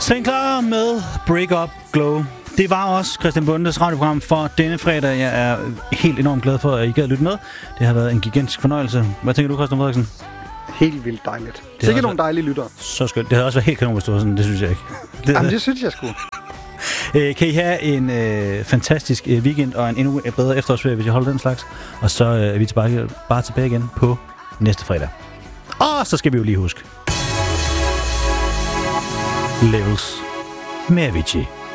St. Clara med Break Up Glow. Det var også Christian Bondes radioprogram for denne fredag. Jeg er helt enormt glad for, at I gad lytte med. Det har været en gigantisk fornøjelse. Hvad tænker du, Christian Frederiksen? Helt vildt dejligt. Sikkert nogle dejlige lyttere. Så skønt. Det havde også været helt kanon, hvis du var sådan. Det synes jeg ikke. Jamen, det synes jeg sgu. Kan I have en fantastisk weekend og en endnu bedre efterårsferie, hvis I holder den slags. Og så er vi tilbage igen på næste fredag. Og så skal vi jo lige huske Levels med Avicii.